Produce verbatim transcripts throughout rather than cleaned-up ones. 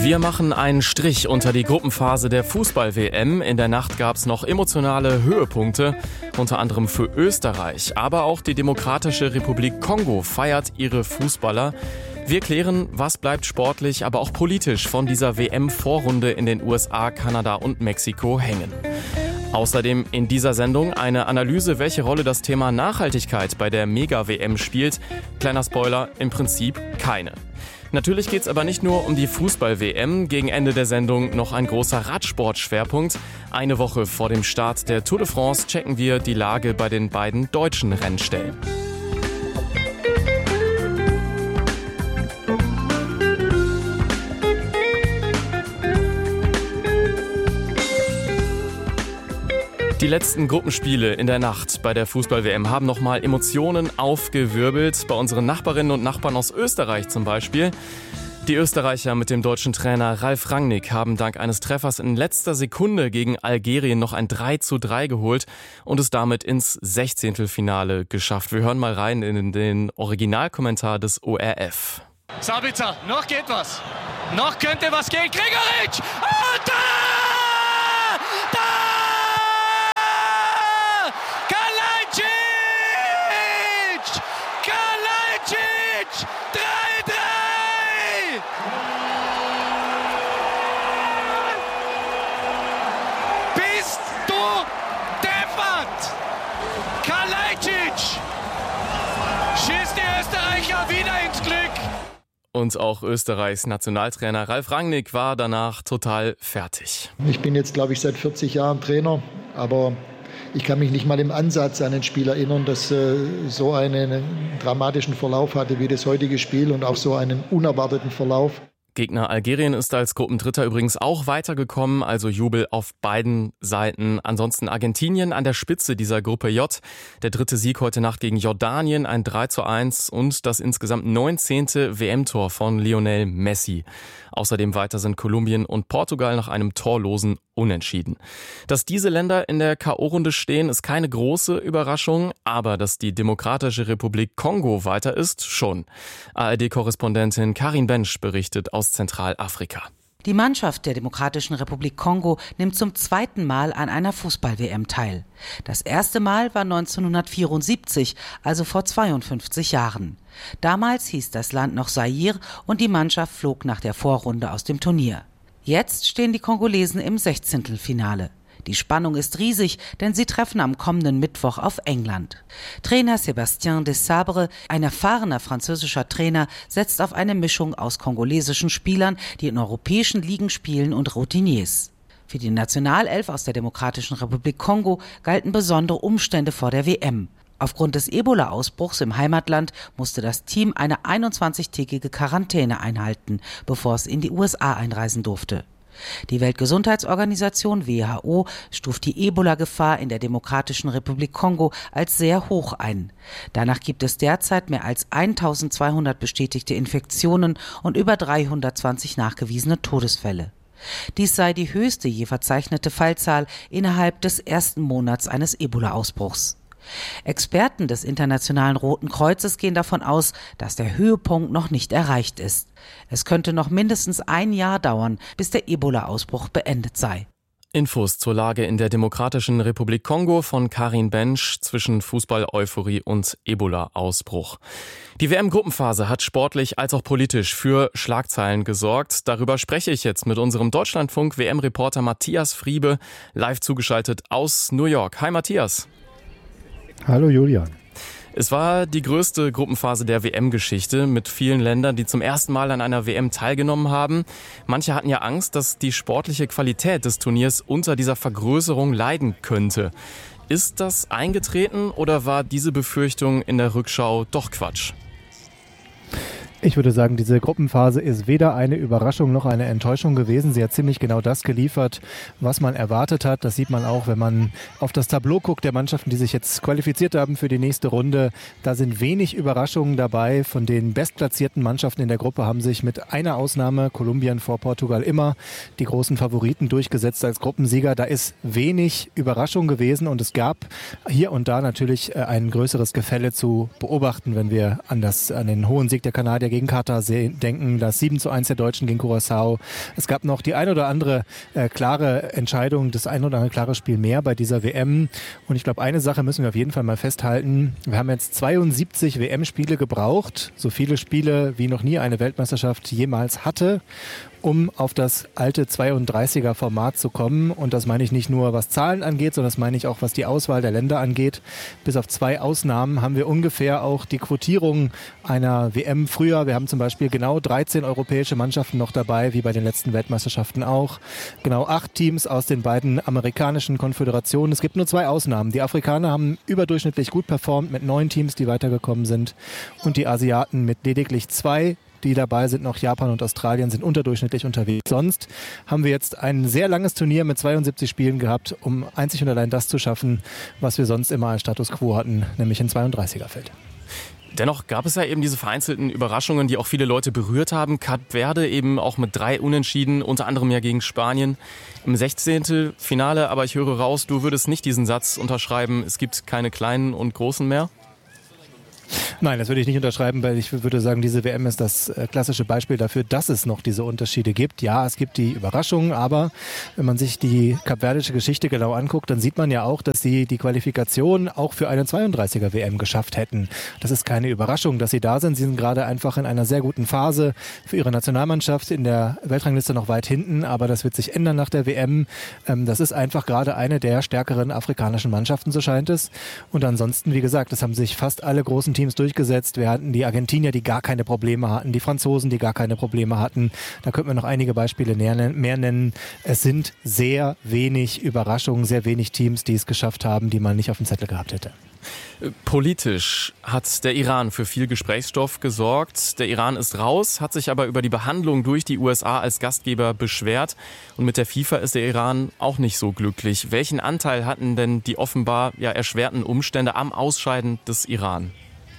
Wir machen einen Strich unter die Gruppenphase der Fußball-W M. In der Nacht gab es noch emotionale Höhepunkte, unter anderem für Österreich. Aber auch die Demokratische Republik Kongo feiert ihre Fußballer. Wir klären, was bleibt sportlich, aber auch politisch von dieser W M-Vorrunde in den U S A, Kanada und Mexiko hängen. Außerdem in dieser Sendung eine Analyse, welche Rolle das Thema Nachhaltigkeit bei der Mega-W M spielt. Kleiner Spoiler, im Prinzip keine. Natürlich geht's aber nicht nur um die Fußball-W M. Gegen Ende der Sendung noch ein großer Radsport-Schwerpunkt. Eine Woche vor dem Start der Tour de France checken wir die Lage bei den beiden deutschen Rennstellen. Die letzten Gruppenspiele in der Nacht bei der Fußball-W M haben nochmal Emotionen aufgewirbelt. Bei unseren Nachbarinnen und Nachbarn aus Österreich zum Beispiel. Die Österreicher mit dem deutschen Trainer Ralf Rangnick haben dank eines Treffers in letzter Sekunde gegen Algerien noch ein drei zu drei geholt und es damit ins Sechzehntelfinale geschafft. Wir hören mal rein in den Originalkommentar des O R F. Sabitzer, noch geht was. Noch könnte was gehen. Gregoritsch! Und da! Da! drei drei! Bist du deppert? Kalajdzic schießt die Österreicher wieder ins Glück. Und auch Österreichs Nationaltrainer Ralf Rangnick war danach total fertig. Ich bin jetzt, glaube ich, seit vierzig Jahren Trainer, aber ich kann mich nicht mal im Ansatz an ein Spiel erinnern, das äh, so einen dramatischen Verlauf hatte wie das heutige Spiel und auch so einen unerwarteten Verlauf. Gegner Algerien ist als Gruppendritter übrigens auch weitergekommen, also Jubel auf beiden Seiten. Ansonsten Argentinien an der Spitze dieser Gruppe J. Der dritte Sieg heute Nacht gegen Jordanien, ein drei zu eins und das insgesamt neunzehnte W M-Tor von Lionel Messi. Außerdem weiter sind Kolumbien und Portugal nach einem torlosen Unentschieden. Dass diese Länder in der K O-Runde stehen, ist keine große Überraschung, aber dass die Demokratische Republik Kongo weiter ist, schon. A R D-Korrespondentin Karin Bensch berichtet aus Zentralafrika. Die Mannschaft der Demokratischen Republik Kongo nimmt zum zweiten Mal an einer Fußball-W M teil. Das erste Mal war neunzehnhundertvierundsiebzig, also vor zweiundfünfzig Jahren. Damals hieß das Land noch Zaire und die Mannschaft flog nach der Vorrunde aus dem Turnier. Jetzt stehen die Kongolesen im Sechzehntelfinale. Die Spannung ist riesig, denn sie treffen am kommenden Mittwoch auf England. Trainer Sébastien Desabre, ein erfahrener französischer Trainer, setzt auf eine Mischung aus kongolesischen Spielern, die in europäischen Ligen spielen, und Routiniers. Für die Nationalelf aus der Demokratischen Republik Kongo galten besondere Umstände vor der W M. Aufgrund des Ebola-Ausbruchs im Heimatland musste das Team eine einundzwanzigtägige Quarantäne einhalten, bevor es in die U S A einreisen durfte. Die Weltgesundheitsorganisation W H O stuft die Ebola-Gefahr in der Demokratischen Republik Kongo als sehr hoch ein. Danach gibt es derzeit mehr als eintausendzweihundert bestätigte Infektionen und über dreihundertzwanzig nachgewiesene Todesfälle. Dies sei die höchste je verzeichnete Fallzahl innerhalb des ersten Monats eines Ebola-Ausbruchs. Experten des Internationalen Roten Kreuzes gehen davon aus, dass der Höhepunkt noch nicht erreicht ist. Es könnte noch mindestens ein Jahr dauern, bis der Ebola-Ausbruch beendet sei. Infos zur Lage in der Demokratischen Republik Kongo von Karin Bensch zwischen Fußball-Euphorie und Ebola-Ausbruch. Die W M-Gruppenphase hat sportlich als auch politisch für Schlagzeilen gesorgt. Darüber spreche ich jetzt mit unserem Deutschlandfunk-W M-Reporter Matthias Friebe, live zugeschaltet aus New York. Hi Matthias. Hallo Julian. Es war die größte Gruppenphase der W M-Geschichte mit vielen Ländern, die zum ersten Mal an einer W M teilgenommen haben. Manche hatten ja Angst, dass die sportliche Qualität des Turniers unter dieser Vergrößerung leiden könnte. Ist das eingetreten oder war diese Befürchtung in der Rückschau doch Quatsch? Ich würde sagen, diese Gruppenphase ist weder eine Überraschung noch eine Enttäuschung gewesen. Sie hat ziemlich genau das geliefert, was man erwartet hat. Das sieht man auch, wenn man auf das Tableau guckt der Mannschaften, die sich jetzt qualifiziert haben für die nächste Runde. Da sind wenig Überraschungen dabei. Von den bestplatzierten Mannschaften in der Gruppe haben sich mit einer Ausnahme, Kolumbien vor Portugal, immer die großen Favoriten durchgesetzt als Gruppensieger. Da ist wenig Überraschung gewesen und es gab hier und da natürlich ein größeres Gefälle zu beobachten, wenn wir an, das, an den hohen Sieg der Kanadier Finale gegen Katar denken, das sieben zu eins der Deutschen gegen Curaçao. Es gab noch die ein oder andere äh, klare Entscheidung, das ein oder andere klare Spiel mehr bei dieser W M. Und ich glaube, eine Sache müssen wir auf jeden Fall mal festhalten. Wir haben jetzt zweiundsiebzig W M-Spiele gebraucht, so viele Spiele wie noch nie eine Weltmeisterschaft jemals hatte, um auf das alte zweiunddreißiger-Format zu kommen. Und das meine ich nicht nur, was Zahlen angeht, sondern das meine ich auch, was die Auswahl der Länder angeht. Bis auf zwei Ausnahmen haben wir ungefähr auch die Quotierung einer W M früher. Wir haben zum Beispiel genau dreizehn europäische Mannschaften noch dabei, wie bei den letzten Weltmeisterschaften auch. Genau acht Teams aus den beiden amerikanischen Konföderationen. Es gibt nur zwei Ausnahmen. Die Afrikaner haben überdurchschnittlich gut performt mit neun Teams, die weitergekommen sind. Und die Asiaten mit lediglich zwei, die dabei sind, noch Japan und Australien, sind unterdurchschnittlich unterwegs. Sonst haben wir jetzt ein sehr langes Turnier mit zweiundsiebzig Spielen gehabt, um einzig und allein das zu schaffen, was wir sonst immer als Status quo hatten, nämlich ein zweiunddreißiger-Feld. Dennoch gab es ja eben diese vereinzelten Überraschungen, die auch viele Leute berührt haben. Kap Verde eben auch mit drei Unentschieden, unter anderem ja gegen Spanien im sechzehnten Finale. Aber ich höre raus, du würdest nicht diesen Satz unterschreiben, es gibt keine kleinen und großen mehr? Nein, das würde ich nicht unterschreiben, weil ich würde sagen, diese W M ist das klassische Beispiel dafür, dass es noch diese Unterschiede gibt. Ja, es gibt die Überraschungen, aber wenn man sich die kapverdische Geschichte genau anguckt, dann sieht man ja auch, dass sie die Qualifikation auch für eine zweiunddreißiger-W M geschafft hätten. Das ist keine Überraschung, dass sie da sind. Sie sind gerade einfach in einer sehr guten Phase für ihre Nationalmannschaft, in der Weltrangliste noch weit hinten, aber das wird sich ändern nach der W M. Das ist einfach gerade eine der stärkeren afrikanischen Mannschaften, so scheint es. Und ansonsten, wie gesagt, es haben sich fast alle großen Teams durchgesetzt. Wir hatten die Argentinier, die gar keine Probleme hatten, die Franzosen, die gar keine Probleme hatten. Da könnten wir noch einige Beispiele mehr nennen. Es sind sehr wenig Überraschungen, sehr wenig Teams, die es geschafft haben, die man nicht auf dem Zettel gehabt hätte. Politisch hat der Iran für viel Gesprächsstoff gesorgt. Der Iran ist raus, hat sich aber über die Behandlung durch die U S A als Gastgeber beschwert. Und mit der FIFA ist der Iran auch nicht so glücklich. Welchen Anteil hatten denn die offenbar ja erschwerten Umstände am Ausscheiden des Iran?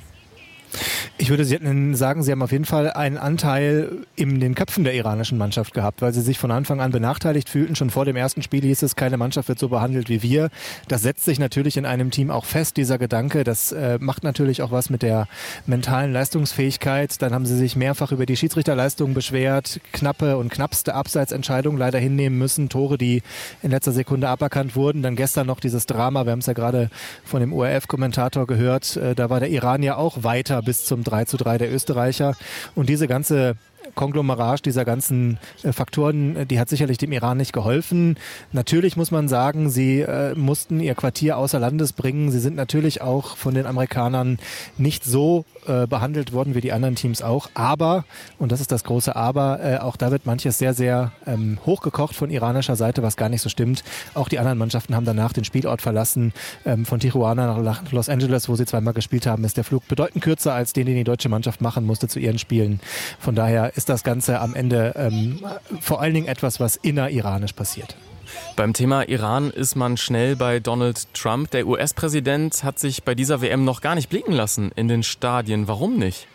Ich würde sagen, sie haben auf jeden Fall einen Anteil in den Köpfen der iranischen Mannschaft gehabt, weil sie sich von Anfang an benachteiligt fühlten. Schon vor dem ersten Spiel hieß es, keine Mannschaft wird so behandelt wie wir. Das setzt sich natürlich in einem Team auch fest, dieser Gedanke. Das äh, macht natürlich auch was mit der mentalen Leistungsfähigkeit. Dann haben sie sich mehrfach über die Schiedsrichterleistungen beschwert, knappe und knappste Abseitsentscheidungen leider hinnehmen müssen, Tore, die in letzter Sekunde aberkannt wurden. Dann gestern noch dieses Drama, wir haben es ja gerade von dem O R F-Kommentator gehört, äh, da war der Iran ja auch weiter bis zum drei zu drei der Österreicher. Und diese ganze Konglomerat dieser ganzen äh, Faktoren, die hat sicherlich dem Iran nicht geholfen. Natürlich muss man sagen, sie äh, mussten ihr Quartier außer Landes bringen. Sie sind natürlich auch von den Amerikanern nicht so äh, behandelt worden wie die anderen Teams auch. Aber, und das ist das große Aber, äh, auch da wird manches sehr, sehr ähm, hochgekocht von iranischer Seite, was gar nicht so stimmt. Auch die anderen Mannschaften haben danach den Spielort verlassen. Ähm, von Tijuana nach Los Angeles, wo sie zweimal gespielt haben, ist der Flug bedeutend kürzer als den, den die deutsche Mannschaft machen musste zu ihren Spielen. Von daher ist das Ganze am Ende ähm, vor allen Dingen etwas, was inneriranisch passiert. Beim Thema Iran ist man schnell bei Donald Trump. Der U S-Präsident hat sich bei dieser W M noch gar nicht blicken lassen in den Stadien. Warum nicht?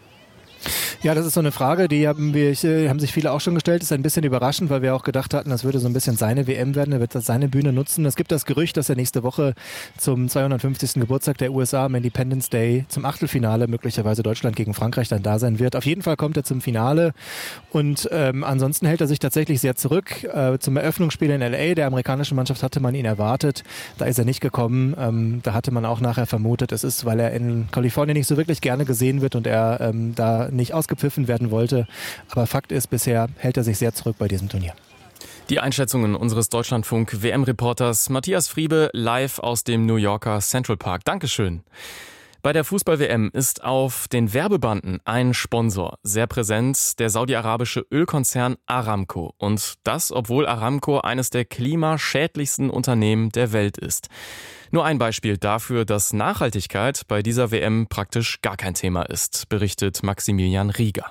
Ja, das ist so eine Frage, die haben, wir, haben sich viele auch schon gestellt. Das ist ein bisschen überraschend, weil wir auch gedacht hatten, das würde so ein bisschen seine W M werden. Er wird seine Bühne nutzen. Es gibt das Gerücht, dass er nächste Woche zum zweihundertfünfzigsten Geburtstag der U S A am Independence Day zum Achtelfinale, möglicherweise Deutschland gegen Frankreich, dann da sein wird. Auf jeden Fall kommt er zum Finale und ähm, ansonsten hält er sich tatsächlich sehr zurück. Äh, zum Eröffnungsspiel in L A der amerikanischen Mannschaft hatte man ihn erwartet. Da ist er nicht gekommen. Ähm, da hatte man auch nachher vermutet, es ist, weil er in Kalifornien nicht so wirklich gerne gesehen wird und er ähm, da nicht ausgepfiffen werden wollte. Aber Fakt ist, bisher hält er sich sehr zurück bei diesem Turnier. Die Einschätzungen unseres Deutschlandfunk-W M-Reporters Matthias Friebe live aus dem New Yorker Central Park. Dankeschön. Bei der Fußball-W M ist auf den Werbebanden ein Sponsor sehr präsent, der saudi-arabische Ölkonzern Aramco. Und das, obwohl Aramco eines der klimaschädlichsten Unternehmen der Welt ist. Nur ein Beispiel dafür, dass Nachhaltigkeit bei dieser W M praktisch gar kein Thema ist, berichtet Maximilian Rieger.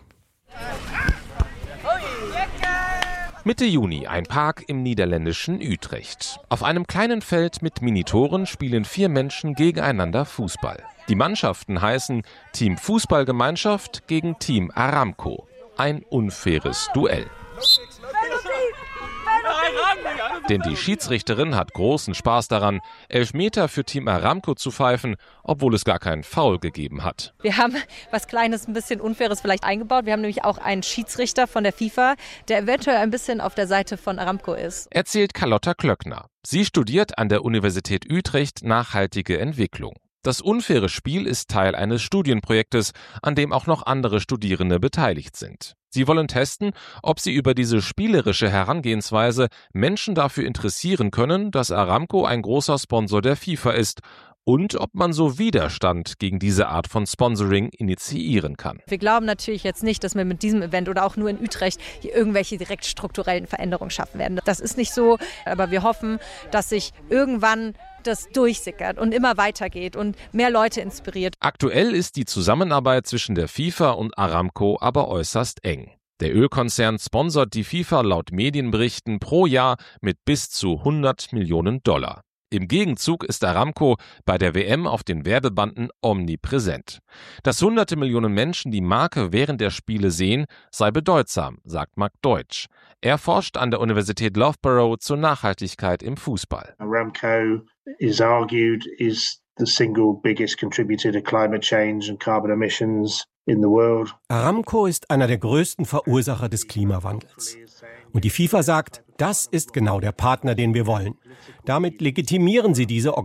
Mitte Juni, ein Park im niederländischen Utrecht. Auf einem kleinen Feld mit Minitoren spielen vier Menschen gegeneinander Fußball. Die Mannschaften heißen Team Fußballgemeinschaft gegen Team Aramco. Ein unfaires Duell. Denn die Schiedsrichterin hat großen Spaß daran, Elfmeter für Team Aramco zu pfeifen, obwohl es gar keinen Foul gegeben hat. Wir haben was Kleines, ein bisschen Unfaires vielleicht eingebaut. Wir haben nämlich auch einen Schiedsrichter von der FIFA, der eventuell ein bisschen auf der Seite von Aramco ist. Erzählt Carlotta Klöckner. Sie studiert an der Universität Utrecht nachhaltige Entwicklung. Das unfaire Spiel ist Teil eines Studienprojektes, an dem auch noch andere Studierende beteiligt sind. Sie wollen testen, ob sie über diese spielerische Herangehensweise Menschen dafür interessieren können, dass Aramco ein großer Sponsor der FIFA ist und ob man so Widerstand gegen diese Art von Sponsoring initiieren kann. Wir glauben natürlich jetzt nicht, dass wir mit diesem Event oder auch nur in Utrecht hier irgendwelche direkt strukturellen Veränderungen schaffen werden. Das ist nicht so, aber wir hoffen, dass sich irgendwann das durchsickert und immer weitergeht und mehr Leute inspiriert. Aktuell ist die Zusammenarbeit zwischen der FIFA und Aramco aber äußerst eng. Der Ölkonzern sponsert die FIFA laut Medienberichten pro Jahr mit bis zu hundert Millionen Dollar. Im Gegenzug ist Aramco bei der W M auf den Werbebanden omnipräsent. Dass hunderte Millionen Menschen die Marke während der Spiele sehen, sei bedeutsam, sagt Marc Deutsch. Er forscht an der Universität Loughborough zur Nachhaltigkeit im Fußball. Aramco is argued is the single biggest contributor to climate change and carbon emissions in the world. Aramco ist einer der größten Verursacher des Klimawandels. Und die FIFA sagt, das ist genau der Partner, den wir wollen. Damit legitimieren sie diese